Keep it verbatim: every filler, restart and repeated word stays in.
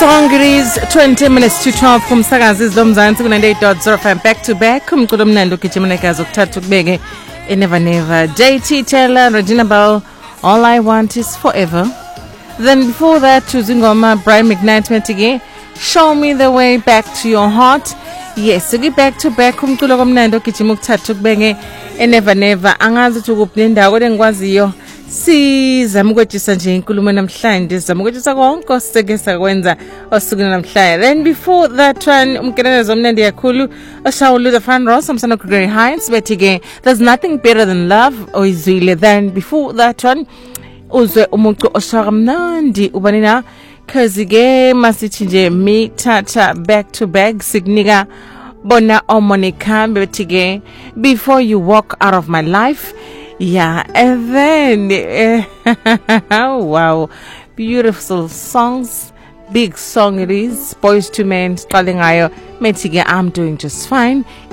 song it is twenty minutes to twelve kumsakazi izilomzansi ku ninety-eight point zero F M back to back umculo omnandi ugijimenekazi ukuthatha ukubeke never never J T Taylor, Regina Bell, All I Want Is Forever. Then before that uzingoma Brian McKnight metige Show Me the Way Back to Your Heart. Yes, we back to back umculo omnandi ugijima ukuthatha ukubeke never never angazi ukuthi ukuphi nendawo kodwa ngikwaziyo sizama ukwetshisa nje inkulumo namhlanje sizama ukwetshisa konke osike sakwenza osukwini namhlanje. Then before that one umkelelezo omnandi kakhulu oshawulu the fan Ross umsana Gregory Hines bethi there's nothing better than love oyizwile. Then before that one uzwe umucu oshaka mnandi ubanina cause ke masithi nje me tata back to back signika bona omonica bethi before you walk out of my life. Yeah, and then uh, wow, beautiful songs, big song it is. Boys to Men, Scalingayo, Metige, I'm doing just fine.